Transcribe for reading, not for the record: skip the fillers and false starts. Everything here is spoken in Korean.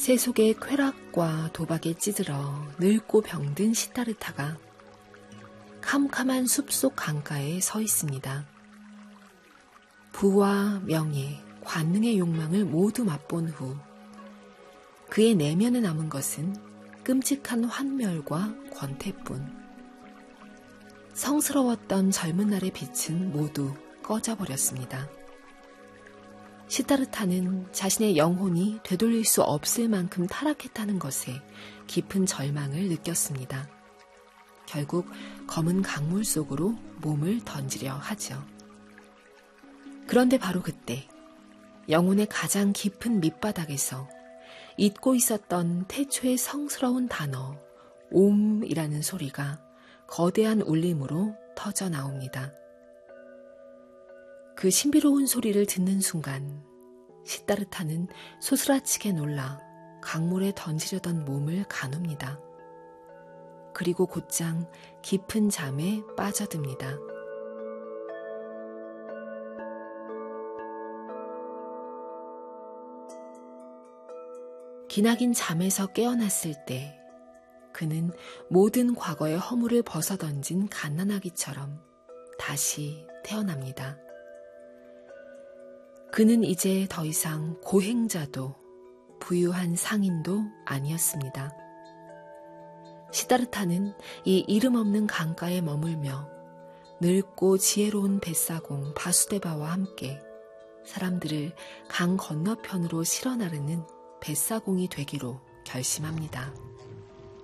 세속의 쾌락과 도박에 찌들어 늙고 병든 시다르타가 캄캄한 숲속 강가에 서 있습니다. 부와 명예, 관능의 욕망을 모두 맛본 후 그의 내면에 남은 것은 끔찍한 환멸과 권태뿐. 성스러웠던 젊은 날의 빛은 모두 꺼져버렸습니다. 시다르타는 자신의 영혼이 되돌릴 수 없을 만큼 타락했다는 것에 깊은 절망을 느꼈습니다. 결국 검은 강물 속으로 몸을 던지려 하죠. 그런데 바로 그때 영혼의 가장 깊은 밑바닥에서 잊고 있었던 태초의 성스러운 단어 옴이라는 소리가 거대한 울림으로 터져 나옵니다. 그 신비로운 소리를 듣는 순간 시다르타는 소스라치게 놀라 강물에 던지려던 몸을 가눕니다. 그리고 곧장 깊은 잠에 빠져듭니다. 기나긴 잠에서 깨어났을 때 그는 모든 과거의 허물을 벗어던진 갓난아기처럼 다시 태어납니다. 그는 이제 더 이상 고행자도 부유한 상인도 아니었습니다. 시다르타는 이 이름 없는 강가에 머물며 늙고 지혜로운 뱃사공 바수데바와 함께 사람들을 강 건너편으로 실어 나르는 뱃사공이 되기로 결심합니다.